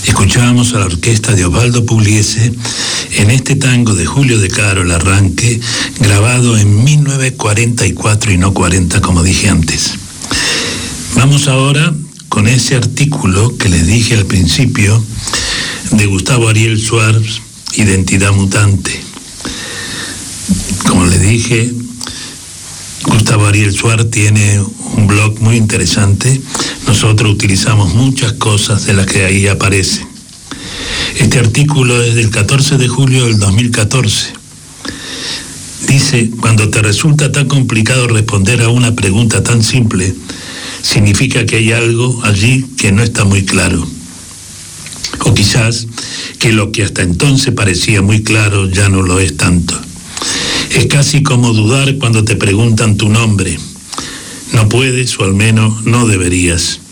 Escuchábamos a la orquesta de Osvaldo Pugliese en este tango de Julio De Caro, El Arranque, grabado en 1944 y no 40, como dije antes. Vamos ahora con ese artículo que les dije al principio de Gustavo Ariel Suárez, Identidad Mutante. Como les dije, Gustavo Ariel Suárez tiene un blog muy interesante. Nosotros utilizamos muchas cosas de las que ahí aparecen. Este artículo es del 14 de julio del 2014. Dice: cuando te resulta tan complicado responder a una pregunta tan simple, significa que hay algo allí que no está muy claro. O quizás que lo que hasta entonces parecía muy claro ya no lo es tanto. Es casi como dudar cuando te preguntan tu nombre. No puedes, o al menos no deberías.